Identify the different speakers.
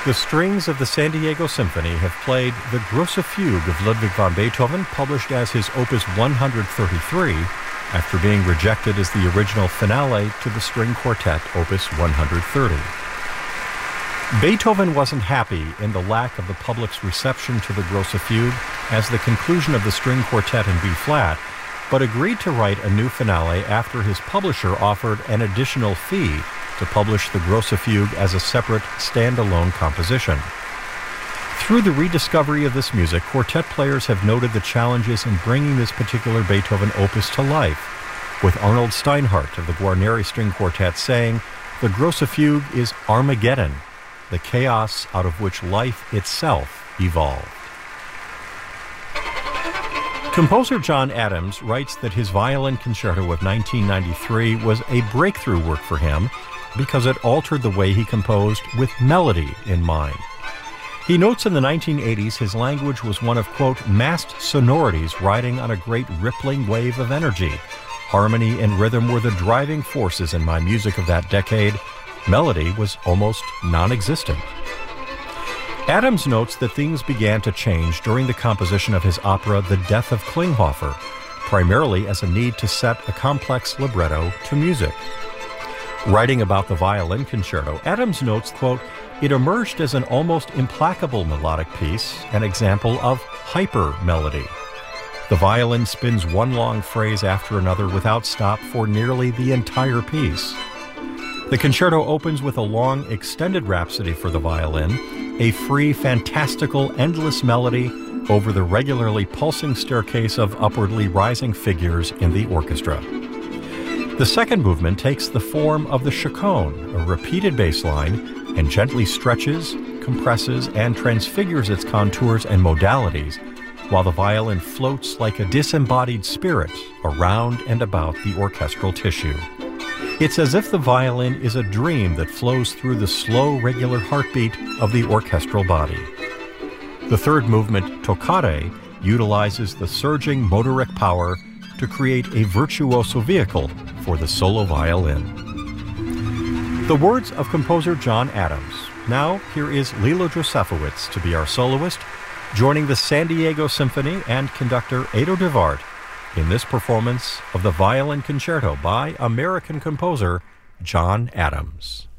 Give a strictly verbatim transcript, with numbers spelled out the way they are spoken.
Speaker 1: The strings of the San Diego Symphony have played the Grosse Fuge of Ludwig van Beethoven, published as his Opus one thirty-three, after being rejected as the original finale to the string quartet Opus one thirty. Beethoven wasn't happy in the lack of the public's reception to the Grosse Fuge as the conclusion of the string quartet in B-flat, but agreed to write a new finale after his publisher offered an additional fee to publish the Grosse Fuge as a separate, standalone composition. Through the rediscovery of this music, quartet players have noted the challenges in bringing this particular Beethoven opus to life, with Arnold Steinhardt of the Guarneri String Quartet saying, "The Grosse Fuge is Armageddon, the chaos out of which life itself evolved." Composer John Adams writes that his violin concerto of nineteen ninety-three was a breakthrough work for him because it altered the way he composed with melody in mind. He notes in the nineteen eighties his language was one of, quote, massed sonorities riding on a great rippling wave of energy. Harmony and rhythm were the driving forces in my music of that decade. Melody was almost non-existent. Adams notes that things began to change during the composition of his opera The Death of Klinghoffer, primarily as a need to set a complex libretto to music. Writing about the violin concerto, Adams notes, quote, "It emerged as an almost implacable melodic piece, an example of hyper-melody. The violin spins one long phrase after another without stop for nearly the entire piece. The concerto opens with a long, extended rhapsody for the violin, a free, fantastical, endless melody over the regularly pulsing staircase of upwardly rising figures in the orchestra. The second movement takes the form of the chaconne, a repeated bass line, and gently stretches, compresses, and transfigures its contours and modalities, while the violin floats like a disembodied spirit around and about the orchestral tissue. It's as if the violin is a dream that flows through the slow, regular heartbeat of the orchestral body. The third movement, Toccate, utilizes the surging motoric power to create a virtuoso vehicle for the solo violin." The words of composer John Adams. Now, here is Lila Josefowicz to be our soloist, joining the San Diego Symphony and conductor Edo de Waard in this performance of the Violin Concerto by American composer John Adams.